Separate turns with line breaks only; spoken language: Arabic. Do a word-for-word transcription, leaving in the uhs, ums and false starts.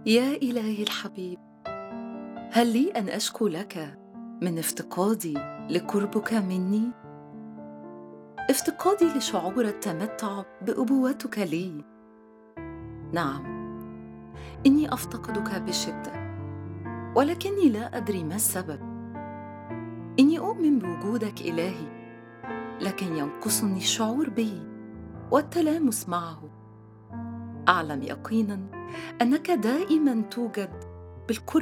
يا إلهي الحبيب، هل لي أن أشكو لك من افتقادي لقربك مني؟ افتقادي لشعور التمتع بأبوتك لي. نعم، إني أفتقدك بشدة، ولكني لا أدري ما السبب. إني أؤمن بوجودك إلهي، لكن ينقصني الشعور به والتلامس معه. أعلم يقينا أنك دائما توجد بالقرب